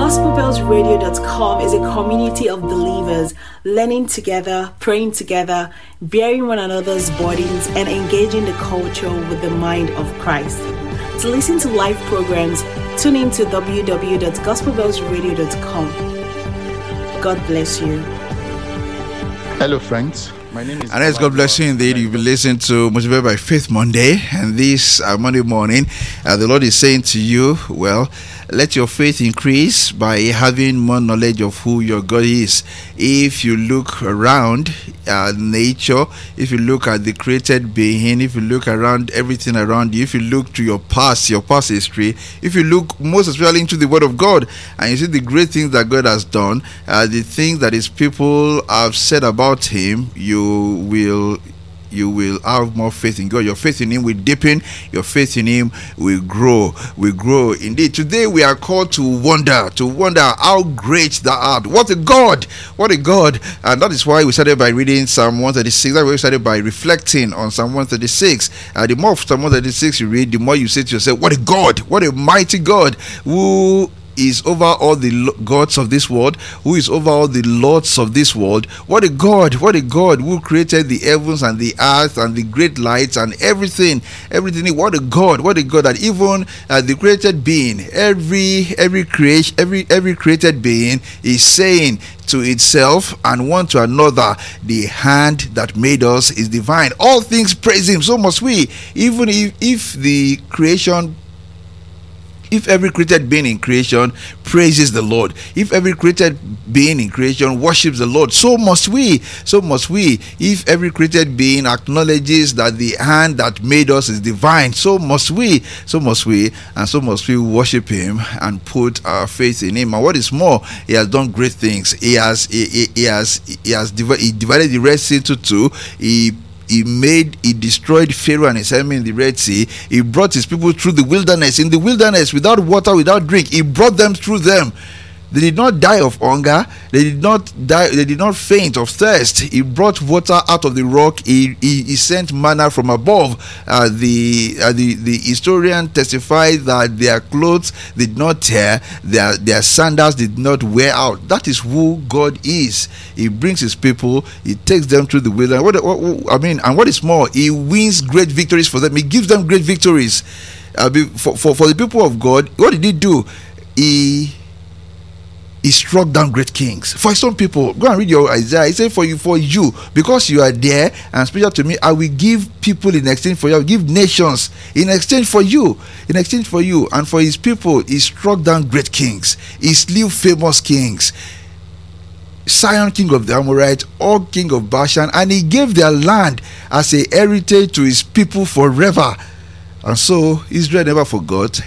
GospelBellsRadio.com is a community of believers learning together, praying together, bearing one another's burdens, and engaging the culture with the mind of Christ. To listen to live programs, tune in to www.gospelbellsradio.com. God bless you. Hello, friends. My name is. And as God bless you indeed, you've been listening to Motivated by Faith Monday, and this Monday morning, the Lord is saying to you, well, let your faith increase by having more knowledge of who your God is. If you look around nature, if you look at the created being, if you look around everything around you, if you look to your past history, if you look most especially into the Word of God, and you see the great things that God has done, the things that His people have said about Him, you will have more faith in God. Your faith in Him will deepen. Your faith in Him will grow. Indeed, today we are called to wonder how great thou art. What a God! And that is why we started by reading Psalm 136. That's why we started by reflecting on Psalm 136. The more of Psalm 136 you read, the more you say to yourself, what a God! What a mighty God! Who is over all the gods of this world, who is over all the lords of this world. What a God who created the heavens and the earth and the great lights and everything. What a God that even the created being, every created being is saying to itself and one to another, the hand that made us is divine. All things praise Him, so must we. Even if every created being in creation praises the Lord, if every created being in creation worships the Lord, so must we. If every created being acknowledges that the hand that made us is divine, so must we, and so must we worship Him and put our faith in Him. And what is more, He has done great things. He divided the Red Sea into two. He destroyed Pharaoh and his army in the Red Sea. He brought His people through the wilderness. In the wilderness, without water, without drink, He brought them through them. They did not die of hunger. They did not faint of thirst. He brought water out of the rock. He sent manna from above. The historian testified that their clothes did not tear, their sandals did not wear out. That is who God is. He brings His people. He takes them through the wilderness. And what is more, He wins great victories for them. He gives them great victories. For the people of God, what did He do? He struck down great kings. For some people, go and read your Isaiah. He said, for you, because you are there and special to me, I will give people in exchange for you. I will give nations in exchange for you. And for His people, He struck down great kings. He slew famous kings. Sihon, king of the Amorites, Og, king of Bashan, and He gave their land as a heritage to His people forever. And so Israel never forgot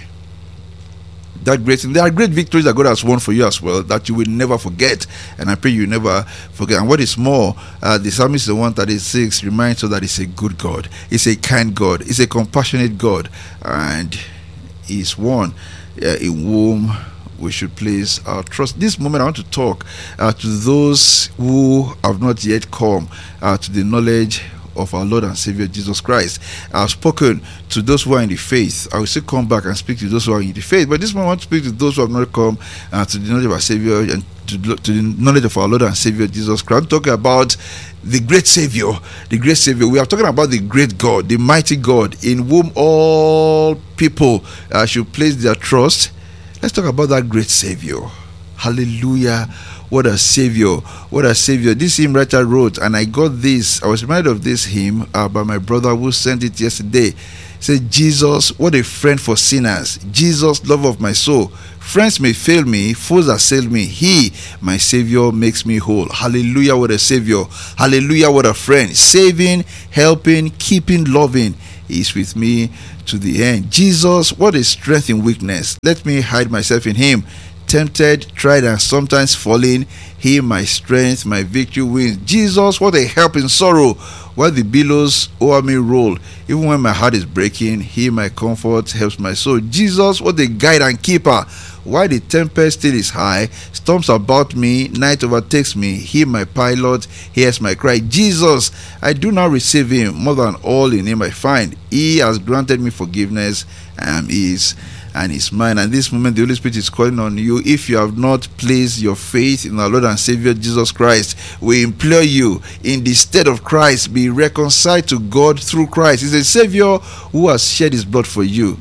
that great thing. There are great victories that God has won for you as well that you will never forget, and I pray you never forget. And what is more, the Psalmist 136 reminds us that He's a good God, He's a kind God, He's a compassionate God, and He's one in whom we should place our trust. This moment I want to talk to those who have not yet come to the knowledge of our Lord and Savior Jesus Christ. I've spoken to those who are in the faith. I will still come back and speak to those who are in the faith, but this moment I want to speak to those who have not come to the knowledge of our Savior and to the knowledge of our Lord and Savior Jesus Christ. I'm talking about the great Savior. We are talking about the great God, the mighty God, in whom all people should place their trust. Let's talk about that great Savior. Hallelujah. What a Savior. This hymn writer wrote, and I was reminded of this hymn by my brother who sent it yesterday. He said, Jesus, what a friend for sinners. Jesus, love of my soul. Friends may fail me, foes assail me. He, my Savior, makes me whole. Hallelujah, what a Savior. Hallelujah, what a friend. Saving, helping, keeping, loving. He is with me to the end. Jesus, what a strength in weakness. Let me hide myself in Him. Tempted, tried, and sometimes falling, He, my strength, my victory wins. Jesus, what a help in sorrow, while the billows o'er me roll. Even when my heart is breaking, He, my comfort, helps my soul. Jesus, what a guide and keeper, while the tempest still is high, storms about me, night overtakes me. He, my pilot, hears my cry. Jesus, I do not receive Him. More than all in Him I find. He has granted me forgiveness. I am His, and is mine. And this moment the Holy Spirit is calling on you. If you have not placed your faith in our Lord and Savior Jesus Christ, we implore you, in the stead of Christ, be reconciled to God through Christ. He's a Savior who has shed his blood for you.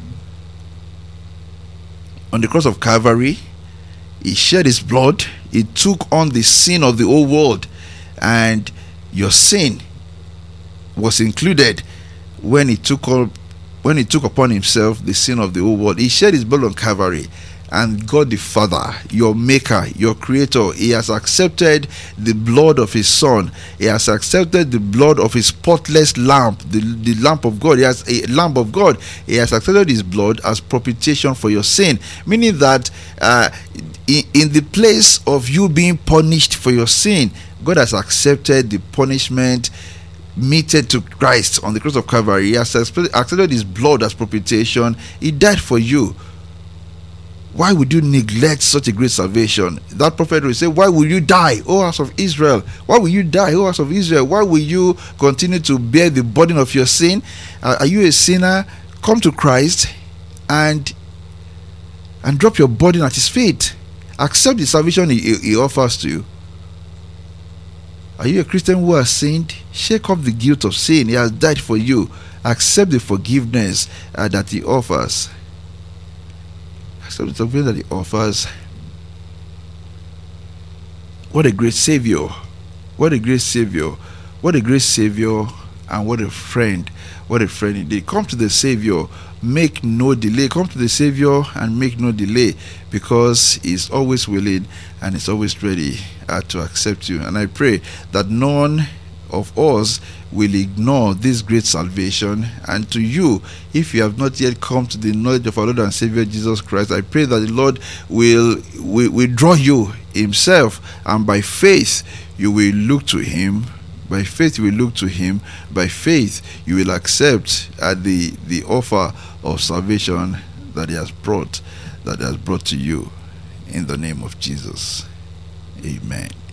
On the cross of Calvary, he shed his blood. He took on the sin of the whole world, and your sin was included when he took upon himself the sin of the whole world. He shed his blood on Calvary, and God the Father, your maker, your creator, he has accepted the blood of his Son. He has accepted the blood of his spotless lamb, the lamb of God. He has a lamb of God. He has accepted his blood as propitiation for your sin, meaning that in the place of you being punished for your sin, God has accepted the punishment meted to Christ on the cross of Calvary. He has accepted his blood as propitiation. He died for you. Why would you neglect such a great salvation? That prophet will say, why will you die, O house of Israel? Why will you die, O house of Israel? Why will you continue to bear the burden of your sin? Are you a sinner? Come to Christ and drop your burden at his feet. Accept the salvation he offers to you. Are you a Christian who has sinned? Shake off the guilt of sin. He has died for you. Accept the forgiveness that he offers. Accept the forgiveness that he offers. What a great Savior. What a great Savior. What a great Savior, and what a friend. What a friend indeed. Come to the Savior. Make no delay. Come to the Savior and make no delay, because he's always willing and he's always ready to accept you. And I pray that none of us will ignore this great salvation. And to you, if you have not yet come to the knowledge of our Lord and Savior Jesus Christ, I pray that the Lord will draw you himself, and by faith you will look to him. By faith you will look to him. By faith you will accept the offer of salvation that he has brought to you, in the name of Jesus. Amen.